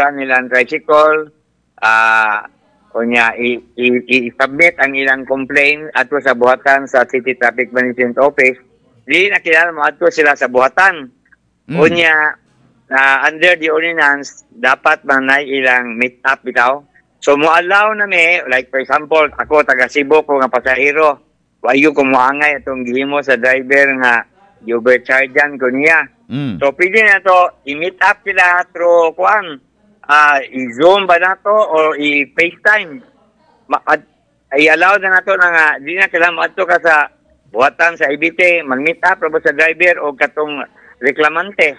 gisakyan nilang tricycle, i-submit ang ilang complaint ato sa buhatan sa City Traffic Management Office. Di nakilala mo ato sila sa buhatan. Unya, under the ordinance, dapat man na ilang meet up bitaw. So, mo-allow na like for example, ako taga Cebu ko nga pasahero, wayo ko moangay itong gihimo sa driver nga i-overchargean ko niya. So, pwede na to, i-meet up sila through i-Zoom ba na to o i-FaceTime. I-allow na to na nga, di na kailangan mo ato ka sa buhatan sa IBT, mag-meet up sa driver o katong reklamante.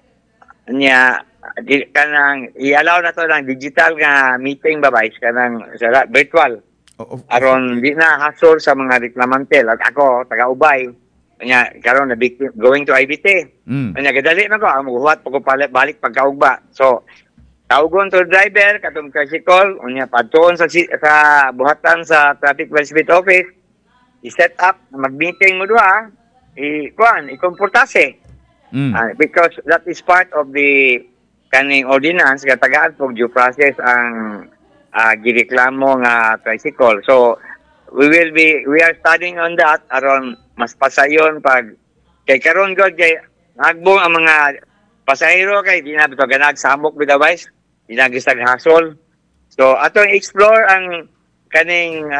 Niya, i-allow na to ng digital nga meeting kanang virtual. Aron di na hassle sa mga reklamante. Like ako, taga-Ubay, karon na going to IBT. Gadali na ko, maghuhat pa ko balik pagkaugba. So, taugon to driver, katong tricycle, patuon sa buhatan sa Traffic Management Office, i-set up, mag-meeting mo doon, i-komportase. Because that is part of the kaning ordinance, katagaan po due process ang gireklamo nga tricycle. So, we are studying on that, aron mas pasayon kay karon god kay nagbong ang mga pasahero kay di na bito ganag samok bitaw di na gisag hasol. So atong explore ang kaning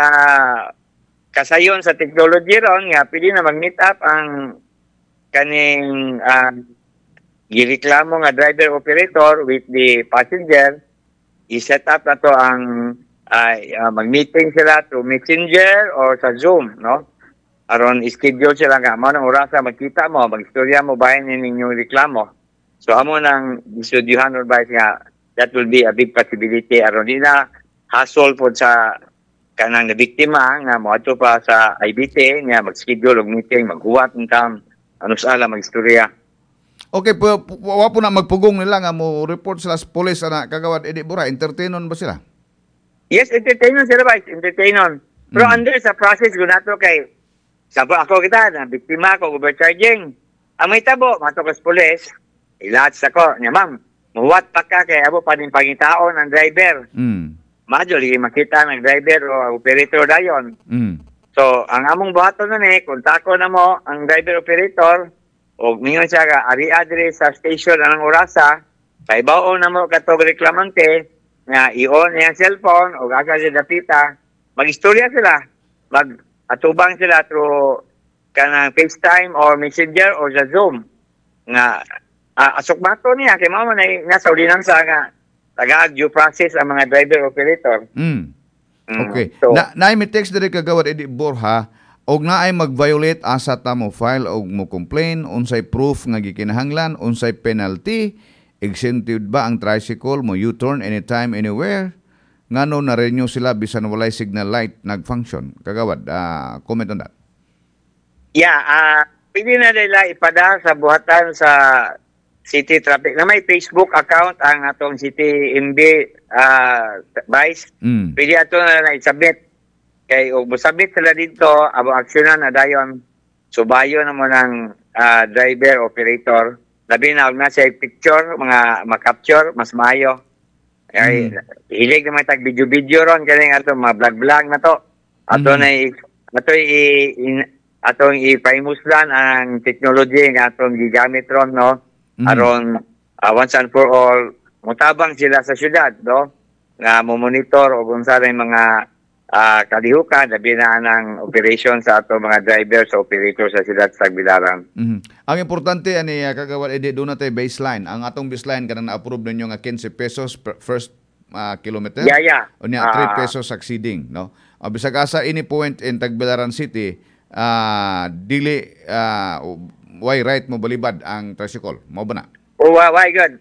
kasayon sa technology ron nga pwede na mag-meet up ang kaning gireklamo nga driver operator with the passenger. I-set up na to ang mag-meeting sila through Messenger or sa Zoom, no? Aron schedule sila nga mo nang orasa magkita mo, magistorya mo bayan ninyong reklamo. So amo nang isudyuhan or ba nga that will be a big possibility aron di na hassle po sa kanang na biktima nga moadto pa sa IBT nga mag-schedule og meeting, maghuwat untam ano sala magistorya. Okay, wa po na magpugong nila nga mo report sila sa police ana kagawad Eddie Bura, entertainon ba sila? Yes, entertainon sila ba? Entertainon. Pero under sa process ko nato kay sabo ako kita na biktima ko overcharging. Ang may tabo matokas police, ilat sa ko niya ma'am. Muwat pa ka kay abo pa din pangitaon ang driver. Madyo ligi makita ng driver o operator dayon. So ang among buhaton na kontako na mo ang driver operator o mingon siya ka ari address sa station anang orasa kay baon na mo katong reklamante nga i-on niya cellphone o aga siya dapita mag-istorya sila atubang sila through kanang FaceTime or Messenger or sa Zoom nga asukbato niya kay mao man nasa ordinansa nga taga due process ang mga driver operator. Okay. So, naay mi text diri kagawad Eddie Borja og naay mag-violate asa ta mo file og mo complain unsay proof nga gikinahanglan unsay penalty exempted ba ang tricycle mo U-turn anytime anywhere ngano na renew sila bisan walay signal light nag-function kagawad comment on that. Yeah, pwede na nila ipada sa buhatan sa City Traffic na may Facebook account ang atong City MB Vice. Pwede ato na i-submit. Kay o submit sila dito, abo aksyonan na dayon. Subayo na mo ng driver, operator. Labi na na sa picture, mga makapture, mas maayo. Kay hilig naman tag video-video ron kaya nga ito, mga vlog-vlog na to. Atong i-paimuslan ang technology nga atong gigamit ron, no? Aron once and for all mutabang sila sa syudad no nga mo monitor og unsa ray mga kalihukan labi na ng operation sa ato mga driver sa operator sa syudad sa Tagbilaran. Ang importante ani kagawad Eddie do na tay baseline ang atong baseline kanang na-approve ninyo nga 15 pesos per first kilometer. Unya 3 pesos succeeding no. Bisag asa ini point in Tagbilaran City dili why right mo balibad ang tricycle? Mo ba na? Why good?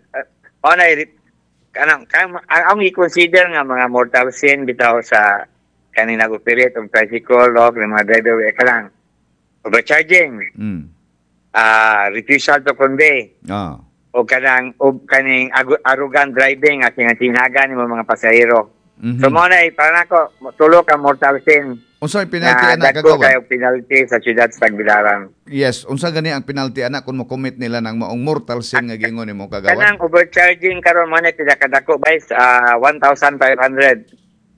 Ang i-consider nga mga mortal sin bitaw sa kaning nag-operate ang tricycle o mga driver lang. Overcharging. Refusal to convey. O kaning arrogant driving at sinaga ni mga pasahero. So mo na para nako tulo ka mortal sin. Unsay penalty Na ana dagko kagawad? kayo penalty sa siyudad sa Tagbilaran. Yes, unsa gani ang penalty ana kung mo-commit nila ng maong mortal sin nga gingon nimo kagawad? Kanang overcharging karon man pila kadako bay 1,500.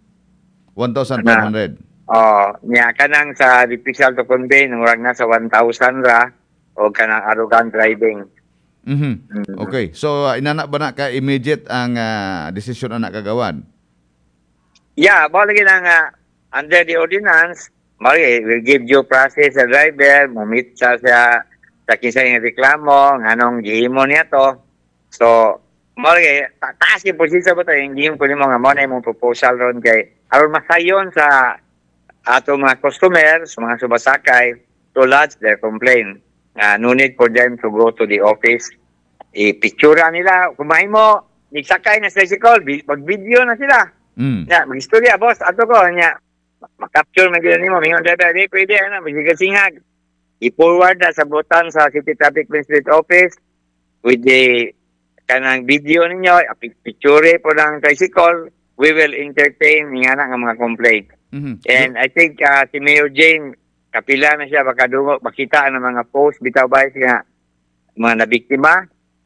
1,500. Niya kanang sa difficult to convey murag na sa 1,000 ra o kanang arrogant driving. Okay. So inana ba na ka immediate ang desisyon ana kagawad? Yeah, lagi na under the ordinance, will give due process sa driver, mumit sa kinsa nga reklamo, nganong gihimo niya to. So, lagi, taas yung posisyon po ito, yung gihimo ko nimo nga mo na yung proposal ron kay aron masayon sa ato mga customers, mga subasakay, to lodge their complaint. No need for them to go to the office. I-pictura nila, kumain mo, nagsakay na sa tricycle, mag-video na sila. Ya, mag-istorya, boss, ato ko, niya, makapture man gina nimo, mingon driver, di pwede, magsigasingag. I-forward na sa butan sa City Traffic Management Office with the kanang video ninyo, picture po ng tricycle, we will entertain nga na mga complaint. And I think si Mayor Jane, kapila na siya, baka dungo, makita ang mga post, bitaw ba nga mga nabiktima,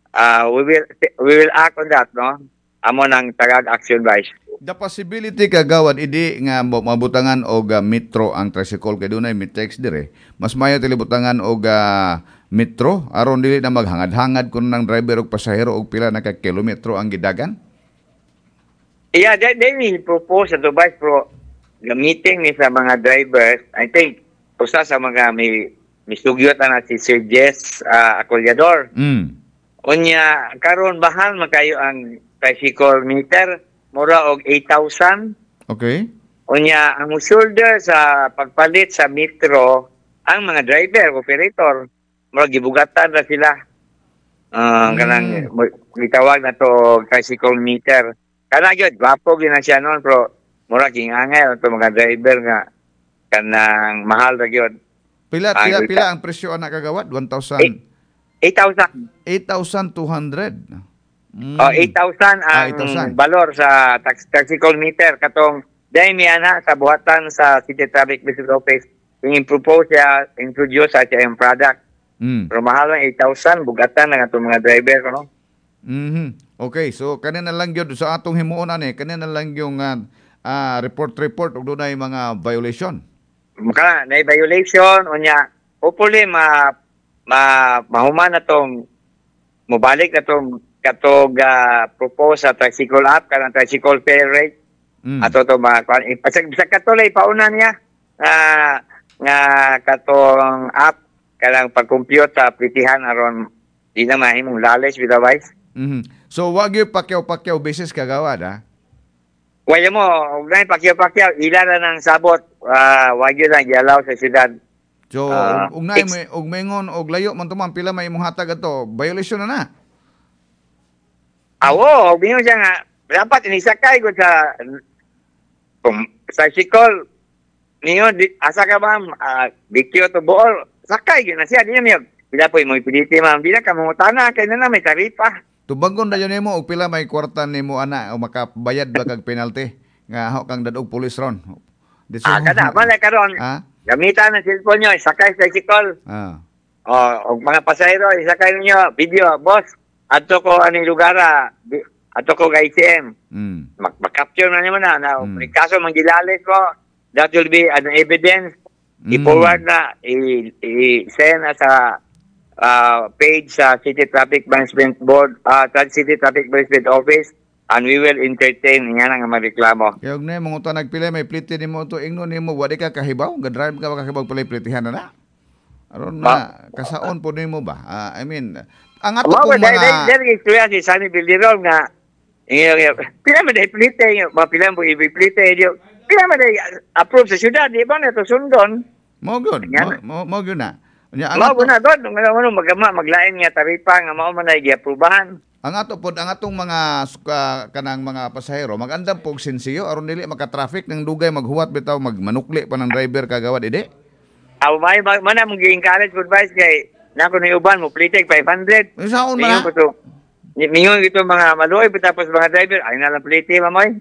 we will act on that, no? Amo ng tagag action vice. The possibility kagawad idi nga mabutangan og metro ang tricycle kay dunay Mitex dire. Mas mayo tilibutangan og metro aron dili na maghangad-hangad kun nang driver og pasahero og pila na ka kilometro ang gidagan. Yeah, they will propose to vice pro gamitin ni sa mga drivers. I think usa sa mga may sugyot na si Sir Jess Acolyador. Unya karon bahal makayo ang tricycle meter mura og 8,000. Okay. Unya ang shoulder sa pagpalit sa metro ang mga driver, operator, mura gibugatan na sila. Kanang gitawag na to tricycle meter. Kana gyud gwapo gyud na siya noon pero mura gingangay to mga driver nga kanang mahal ra gyud. Pila ang presyo ana kagawad? 1,000. 8,000. 8,200. 8,000 ang 8,000. balor sa tricycle meter katong dahil niya sa buhatan sa City Traffic Management Office yung propose siya, introduce sa yung product. Pero mahal ang 8,000, bugatan ng atong mga driver, no? Okay, so kanina lang yun, sa atong himuon kanina lang yung report ug doon ay mga violation. Maka na violation, unya, hopefully mahuman na tong mobalik na tong katog propose sa tricycle app kanang tricycle fare rate ato to sa katulay pauna niya nga katong app kanang pag-compute sa plitihan aron di na mahimong lales with device. So wag yung pakyaw basis kagawad ha. Wala mo ug pakyaw ila na nang sabot wag yun lang i-allow sa syudad. So ug maingon og layo man tuman pila may imong hatag ato violation na. Awo, binyo siya nga, dapat inisakay ko sa tricycle. Niyo, asa ka ma'am, bikyo to bool, sakay yun na siya. Di niya, pila po yung piliti ma'am, di na ka mangutana, kaya na may taripa. Tubagon na yun mo, o pila may kwarta ni mo ana, o makabayad ba kag penalty, nga hawak kang dadog police ron. Kada, malay karon, gamitan ng cellphone nyo, sakay sa tricycle. O mga pasahero, isakay ninyo, video, boss, ato ko aning lugar ato ko ga ICM. Mag-capture na naman na may kaso manggilales ko, that will be an evidence. I-forward na, i-send na sa page sa City Traffic Management Board, City Traffic Management Office, and we will entertain nga nga mareklamo. Kaya huwag na yung mga nagpilay, may pliti ni mo ito, ingno ni mo, wadi ka kahibaw, ga-drive ka kahibaw pala plitihan na. Aron na, kasaon po ni mo ba? I mean, ang ato kong mga... Dahil istorya si Sunny Bildirol nga, pila mo dahil plite, pila mo i-plite, pila mo dahil approve sa syudad, di ba na ito sundon? Mo good na. Mo good na doon, maglain nga taripa nga mao man ay gi-aprubahan. Ang atong mga kanang mga pasahero magandam pog sensiyo aron dili maka-traffic ng dugay maghuwat bitaw magmanukli pa ng driver kagawad ide. May man mong gi-encourage good advice kay nako ni uban mo plitek 500. Saon man? Mingon gito mga maluoy tapos mga driver ay na lang plite mamoy.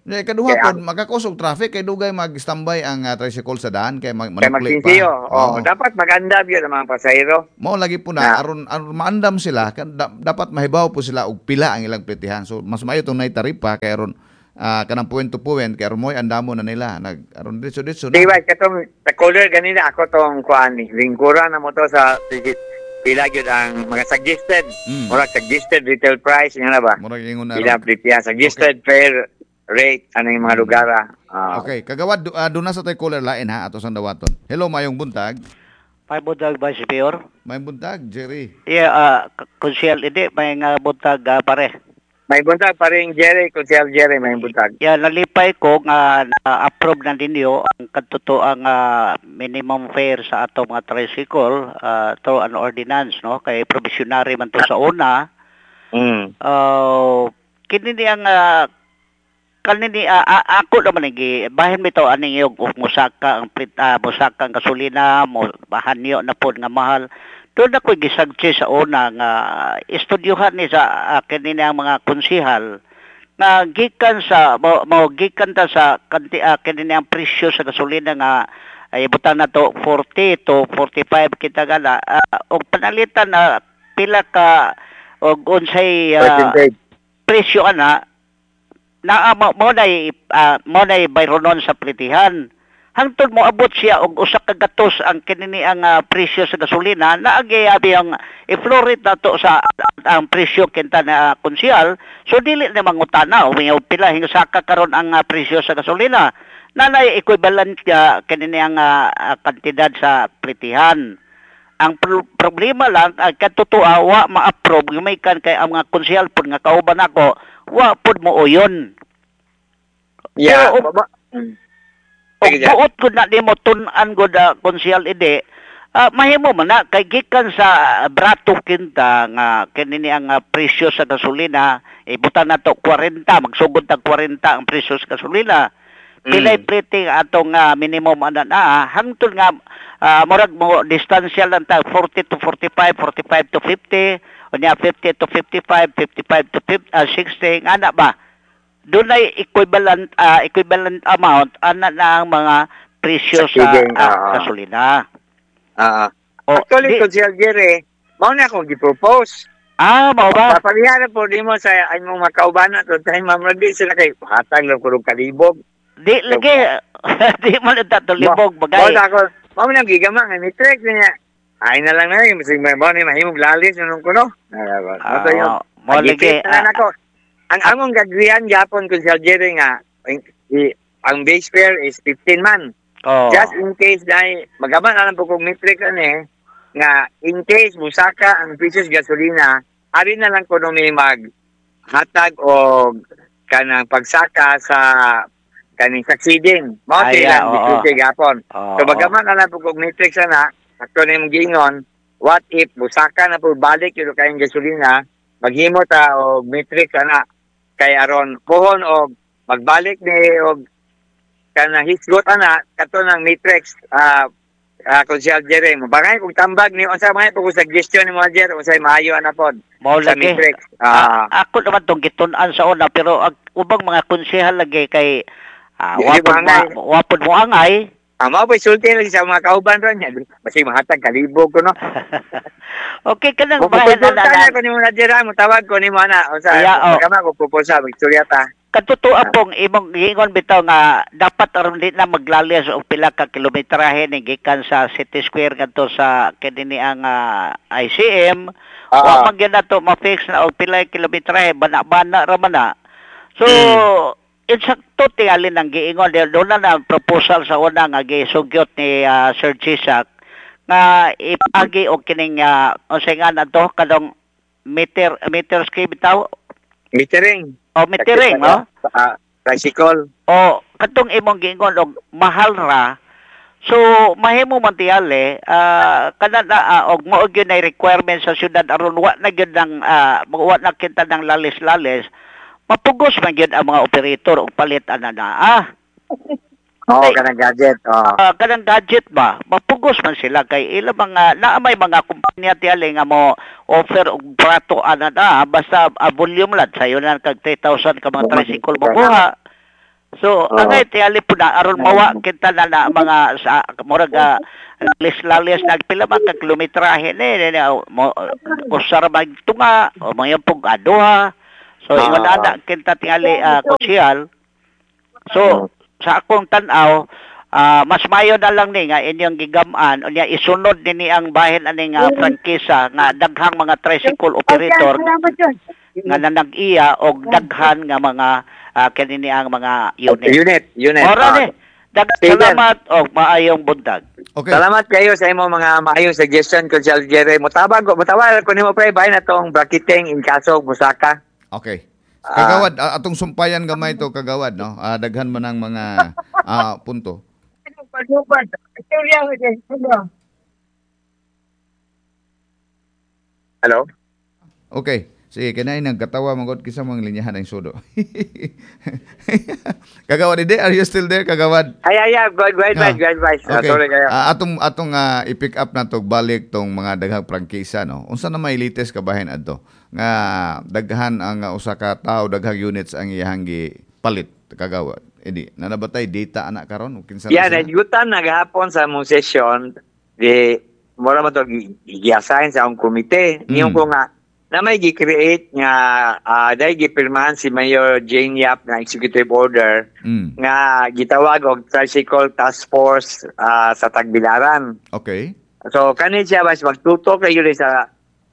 Kaduha Kaya pod makakusog traffic kay dugay mag-standby ang tricycle sa daan kay kay manukli magsinsiyo. pa. Oh, dapat maganda yun ang mga pasahero. Mao lagi po na Na, aron maandam sila dapat mahibaw po sila og pila ang ilang plitihan. So mas maayo tong nay taripa kay aron kanang point to point kay aron moy andamo na nila nag aron ditso na. diba, katong sa caller ganina ako tong kuan ni lingkuran na mo to sa pila gyud ang mga suggested. Murag suggested retail price nga na ba? Murag ingon na. Ilang plitihan suggested fair rate ano yung mga lugar. Okay, kagawad do na sa tay caller lain ha ato sa dawaton. Hello, mayong buntag. May buntag ba si Mayor? Mayong buntag, Jerry. Yeah, konsyel, hindi, may buntag pare. May buntag pa rin Jerry, Kunsel Jerry, may buntag. Yeah, nalipay ko nga na-approve na ninyo ang katutuang minimum fare sa ato mga tricycle through an ordinance, no? Kay provisionary man to sa una. Kini ang kanini ako naman nagi bahin mi to aning yung musaka ang musaka ang gasolina mo bahanyo na pod nga mahal doon ako gisagche sa una nga estudyohan ni sa kanini ang mga konsihal nga gikan sa mo gikan ta sa kanini ang presyo sa gasolina nga ibutan na to 40 to 45 kita gala og panalitan na pila ka og unsay presyo ana na mo nay bayronon sa plitihan hangtod mo abot siya og usa ka gatos ang kinini ang presyo sa gasolina naagi abi ang i-florit nato sa ang presyo kinta na konsyal so dili na mangutana o pila hingasaka karon ang presyo sa gasolina nanay equivalent kinini ang kantidad sa plitihan. Ang problema lang katutoa wa ma-approve may kan kay ang mga konsyal pud nga kauban ako wa pud mo uyon. Yeah. Og buot ko na di mo tun-an ko da konsyal ide mahimo man na kay gikan sa brato kinta nga kinini ang presyo sa gasolina ibutan na to 40 magsugod tag 40 ang presyo sa gasolina. Pilay plating atong minimum ana hangtod nga murag mo distansya lang ta 40 to 45, 45 to 50, unya 50 to 55, 55 to 60 ana ba? Doon ay equivalent amount ana na ang mga presyo sa gasolina. Actually, Kunsel Jerry, mao na akong gi-propose. Mao ba? Papalihara po di mo sa imong makaubanan to time mamradi sila kay hatag lang kurog kalibog. Di lagi di man tatulibog bagay. Mao nang gigama nga ni trek niya. Ay na lang na yung masig may ni mahimog lalis nung kuno. Ato yung mo lagi ang among gagwihan gyapon Kunsel Jerry nga ang base fare is 15 man. Just in case dahil magaman alam po kung metric nga in case musaka ang pieces gasolina ari na lang kuno may mag hatag o kanang pagsaka sa kaning succeeding mao lang dito gapon so bagaman alam po kung metric sana akto na yung gingon what if busaka na po balik yung kayong gasolina maghimo ta o metric sana kay aron pohon o magbalik ni og kana hisgot ana kato ng matrix Kunsel Jerry mo bangay kung tambag ni unsa may pag suggestion ni mo Jer unsay maayo ana pod sa matrix ako naman tong gitun-an sa una pero ubang mga konsehal lagi kay wapod mo angay mao ba sulti lagi sa mga kauban ron niya basi mahatag kalibog ko no. Okay kanang bayan na ko ni mo na Jer mo tawag ko ni mo ana unsa magama ko proposal magsuryata katutuo pong imong giingon bitaw nga dapat aron di na maglalis og pila ka kilometrahe ni gikan sa City Square ngadto sa kinini ang ICM wa man gyud nato ma-fix na og pila kilometrahe bana-bana ra man na so insakto tingali nang giingon doon na proposal sa una nga gisugyot ni Sir Chisak nga ipagi og kining unsay nga nato kadong meter scheme bitaw metering metering no tricycle katong imong giingon og mahal ra so mahimo man tiyali kana og mao gyud na requirement sa syudad aron wa na gyud nang wa na kita nang lalis-lalis mapugos man gyud ang mga operator og palit ana na kanang gadget kanang gadget ba mapugos man sila kay ila mga naamay mga kumpanya tiyali nga mo offer og prato ana na basta volume lang sayo na kag 3,000 ka mga tricycle makuha So, angay tiyali po na aron mawa kita na mga sa murag lalis nagpila man ka kilometrahe ni mo usar magtunga o mga pug aduha. So, ingon ana kita tingali konsyal. So, sa akong tan-aw, mas mayo na lang ni nga inyong gigaman unya isunod nini ang bahin aning prangkisa nga daghang mga tricycle operator nga nanag-iya og daghan nga mga kanini ang mga unit. Ora ni. Salamat og maayong bundag. Okay. Salamat kayo sa imong mga maayong suggestion, Kunsel Jerry. Mutawag ko nimo pre bahin atong bracketing in kaso Busaka. Okay. Kagawad, atong sumpayan gamay to kagawad, no? Daghan man ang mga punto. Hello? Okay. Sige, kinain nagkatawa magod kisa mga linyahan ang sudo. Kagawad, are you still there, kagawad? Ay, go ahead. Okay. Sorry kayo. Atong i-pick up na to balik tong mga daghang prangkisa, no? Unsa na may latest kabahin adto nga daghan ang usa ka tawo daghang units ang iyang palit, kagawad. Edi nanabatay data ana karon kinsa Yeah, nagutan naghapon sa mong session di mura man to gi-assign sa akong komite. Niyo ko nga na may gi-create nga dahil gipirmahan si Mayor Jane Yap na executive order nga gitawag og tricycle task force sa Tagbilaran. Okay. So kani siya mas magtutok kayo sa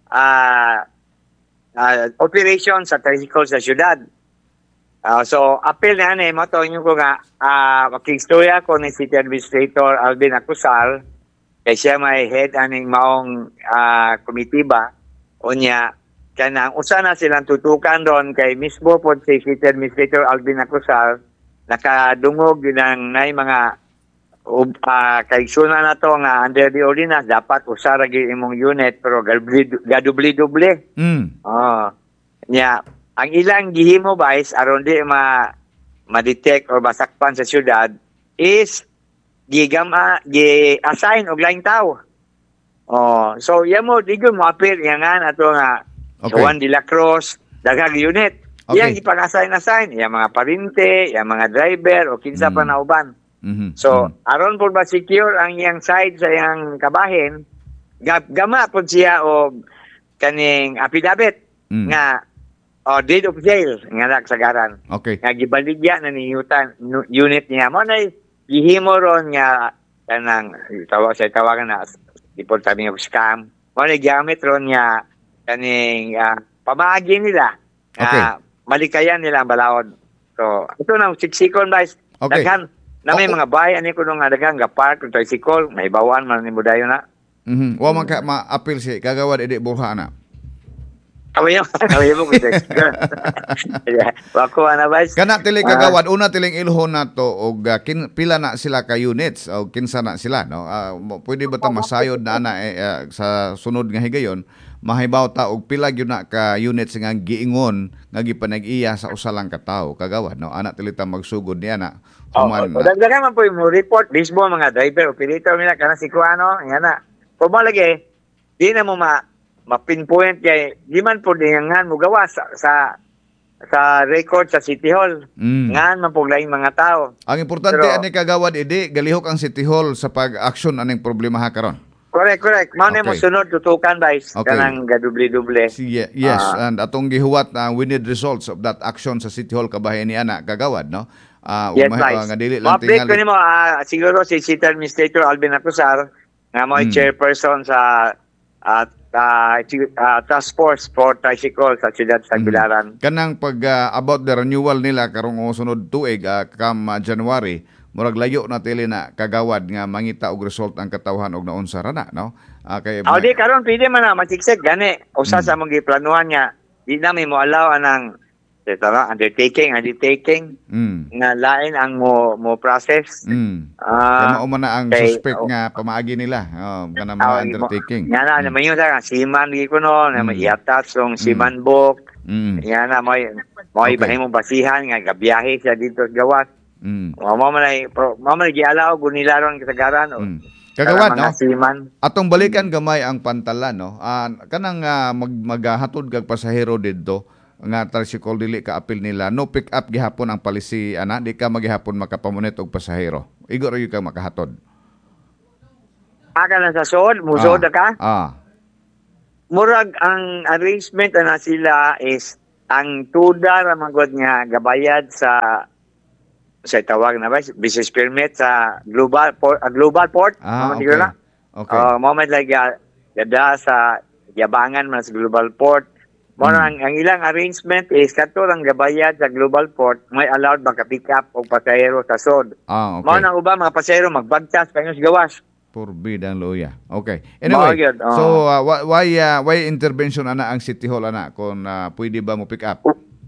operation sa tricycle sa syudad. So appeal na mo to inyo ko nga makigstorya ko ni City Administrator Alvin Acusal kay siya may head aning maong komitiba unya kanang usa na silang tutukan doon kay mismo po si City Administrator Alvin Acusal nakadungog yun ang nay mga kay suna na to nga under the ordinance dapat usa ra gyud imong unit pero gadubli-dubli. Nya ang ilang gihimo guys aron di ma-detect or masakpan sa syudad is gi-assign og laing tawo. So yamo digon mo appeal yangan ato nga Juan de la Cruz daghang unit. Yang ipag-assign yang mga parinte, yang mga driver o kinsa pa na uban. So aron po ba secure ang iyang side sa iyang kabahin, gama po siya og kaning affidavit nga deed of jail nga nagsagaran. Nga gibaligya na ni unit niya mo na gihimo ron nga kanang tawagan na deportament of scam. Mo na gamit ron nga kaning pamaagi nila. Malikayan nila ang balaod. So ito na siksikon guys. Daghan na may mga bahay ani ko nung daghang ga park ng tricycle, may bawan man nimo dayon na. Wa man ka ma-appeal si kagawad Edi Borja na. Kawayo mo ko. Wako ana guys. Kana tili kagawad una tiling ilhon nato og pila na sila ka units o kinsa na sila no. Pwede ba ta masayod na ana sa sunod nga higayon mahibaw ta og pila gyud na ka units nga giingon nga gipanag-iya sa usa lang ka tawo kagawad no. Ana tili ta magsugod niya na. Dagdagan man po yung report mismo mga driver operator nila kana si Kuano nga na. Kung malagi di na mo ma-pinpoint kay di man po diyangan mo gawa sa record sa City Hall. Ngan man po laing mga tao. Ang importante ani kagawad Edi galihok ang City Hall sa pag-action aning problema ha karon. Correct. Mao mo sunod tutukan guys kanang gadubli-dubli. Yes, and atong gihuwat we need results of that action sa City Hall kabahin ni ana kagawad no. Yes, nga dili lang tingali. Update ko nimo siguro si City Administrator Alvin Acusar nga mo chairperson sa task force for tricycle sa siyudad sa Tagbilaran. Kanang pag about the renewal nila karong sunod tuig kam January murag layo na tili na kagawad nga mangita og result ang katawhan og naunsa ra na no. Kay di karon pwede man na masiksik gani usa sa mong giplanuhan niya di na may mo allow anang undertaking nga lain ang mo process. Mao man na ang suspect nga pamaagi nila kana mga undertaking. Nga na mayon sa siman gi kuno na may iatas ang siman book. Nga na mo ibahin mo basihan nga gabiyahe siya dito gawas. Mao man gialaw gunilaron kasagaran kagawad no. Atong balikan gamay ang pantalan no. Kanang maghatod kag pasahero didto nga tricycle dili ka apil nila no pick up gihapon ang policy ana di ka magihapon makapamunit og pasahero. Igo ra gyud ka makahatod. Aka na sa sod, musod ka. Murag ang arrangement na sila is ang tuda ra magod nga gabayad sa tawag na ba business permit sa global port. Okay. Na? Okay. Moment like gada sa yabangan man sa global port. Ang ilang arrangement is kato lang gabayad sa global port may allowed maka-pick up og pasahero sa sod. Okay. Mao nang uba mga pasahero magbagtas kanyos gawas. Purbidang luya. Okay. Anyway, so why intervention ana ang City Hall ana kung pwede ba mo pick up?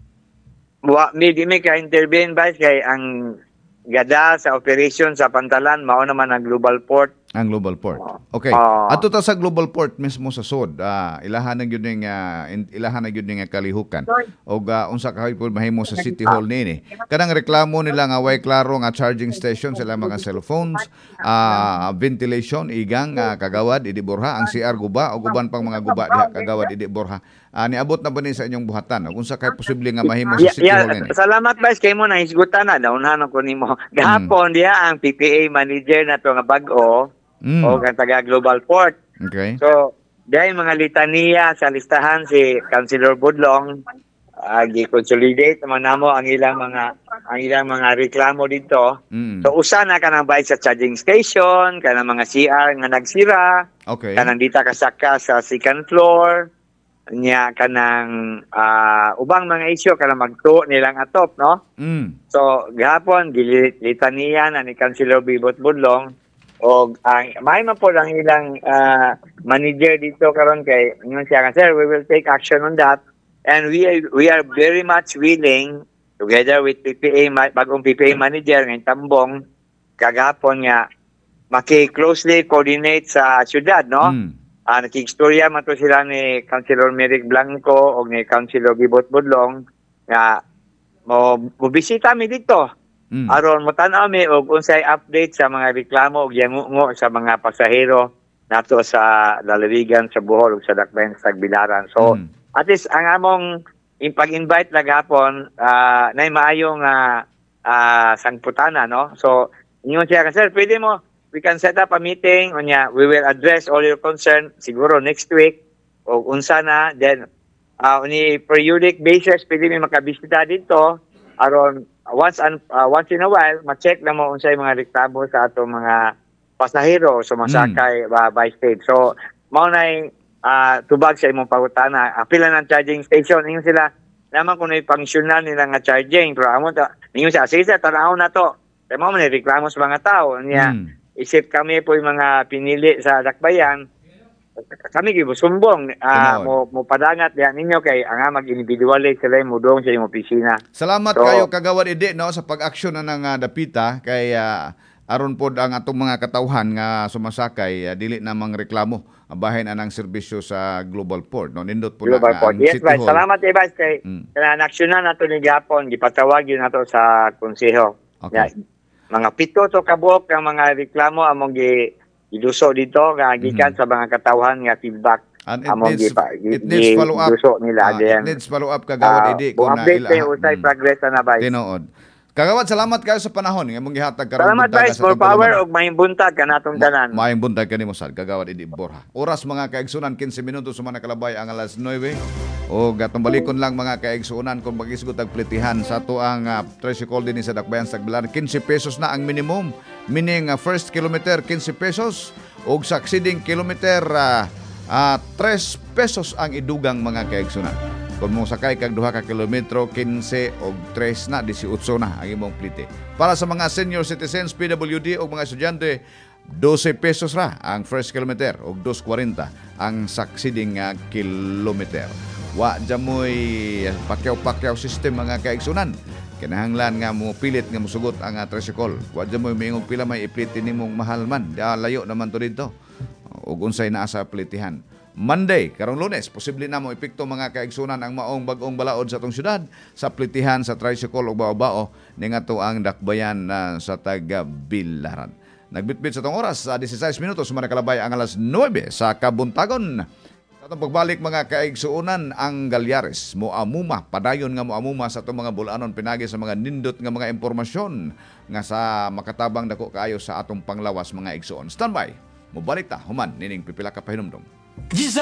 Di may ka-intervene ba kay ang gada sa operation sa Pantalan mao naman ang global port. Ang global port. Okay. Ato ta sa global port mismo sa sud, ilahan na gyud ning kalihukan. Og unsa ka pud mahimo sa City Hall nini. Kanang reklamo nila nga way klaro nga charging station sila mga cellphones, ventilation igang kagawad idi Borja, ang CR guba og uban pang mga guba diha kagawad idi Borja. Niabot na ba ni sa inyong buhatan? Og unsa kay posible nga mahimo sa City Hall nini? Salamat ba kay mo na hisgutan na daunhan ko nimo. Gahapon diha ang PPA manager nato nga bag-o o ang taga Global Port. Okay. So, dahil mga litaniya sa listahan si Councilor Budlong, gi-consolidate naman namo ang ilang mga reklamo dito. So, usa na kanang bayad sa charging station, kanang mga CR nga nagsira, okay. Kanang dita kasaka sa second floor, niya kanang ubang mga issue kanang magtuo nilang atop, no? So, gahapon, litaniya na ni Councilor Bibot Budlong, og may man po ang ilang manager dito karon kay ingon siya sir, we will take action on that and we are very much willing together with PPA bagong PPA manager ng Tambong kagapon nga maki-closely coordinate sa syudad, no? Nakigstorya man to sila ni Councilor Merrick Blanco og ni Councilor Bibot Budlong nga mo bisita mi dito. Aron mo tan-aw mi og unsay update sa mga reklamo og yangungo sa mga pasahero nato sa lalawigan sa Bohol ug sa Dakbayan sa Tagbilaran. So at least ang among pag-invite lagapon nay maayong sangputana, no? So ingon siya sir, pwede mo we can set up a meeting unya we will address all your concern siguro next week og unsa na then uni periodic basis pwede mi makabisita dito aron once in a while ma-check na mo unsay mga reklamo sa ato mga pasahero sumasakay by state. So mao nay tubag sa imong pangutana apila ng charging station ingon sila naman kung may functional nila nga charging pero amo ta ingon sa sige tanaw na to kay mao man reklamo sa mga tao niya isip kami po yung mga pinili sa Dakbayan kami gibusumbong mo padangat diha ninyo kay ang mag-individually sila mudong sa imong opisina. Salamat kayo kagawad idi no sa pag-aksyon na ng dapita kay aron pod ang atong mga katawhan nga sumasakay dili namang reklamo bahin anang serbisyo sa Global Port no nindot po Global Port. Yes, City Hall. Salamat Vice kay aksyonan nato ni gapon gipatawag yun nato sa konseho. Okay. Mga 7 to kabok ang mga reklamo among iduso dito nga gikan sa mga katawhan nga feedback among it needs follow up nila it needs follow up kagawad idi kung na ila usay progress na ba tinuod kagawad salamat kayo sa panahon nga imong gihatag karon salamat guys for power og maayong buntag kanatong tanan maayong buntag kanimo sad kagawad idi Borja oras mga kaigsunan 15 minutos sumana kalabay ang alas 9 o gatumbalikon lang mga kaigsunan kung magisgot ang plitihan sa ato ang tricycle din sa Dakbayan sa Tagbilaran 15 pesos na ang minimum meaning first kilometer 15 pesos og succeeding kilometer 3 pesos ang idugang mga kaigsunan. Kung mo sakay kag 2 ka kilometro 15 og 3 na 18 na ang imong plite. Para sa mga senior citizens PWD og mga estudyante 12 pesos ra ang first kilometer og 2.40 ang succeeding kilometer. Wa jamoy pakyaw-pakyaw system mga kaigsunan. Kinahanglan nga mo pilit nga mosugot ang tricycle. Wa jamoy miingog pila may ipliti nimong mahal man. Layo naman to dito. Ug unsay naa sa plitihan. Monday, karong Lunes, posible na mo epekto mga kaigsunan ang maong bagong balaod sa atong syudad sa plitihan sa tricycle o bao-bao ning ato ang Dakbayan sa Tagbilaran. Nagbitbit sa tong oras sa 16 minutos sumana kalabay ang alas 9 sa kabuntagon. Sa atong pagbalik mga kaigsuonan, ang Galyares moamuma padayon nga moamuma sa atong mga bulanon pinagi sa mga nindot nga mga impormasyon nga sa makatabang dako kaayo sa atong panglawas mga igsuon. Standby. Mobalik ta human nining pipila ka pahinumdom.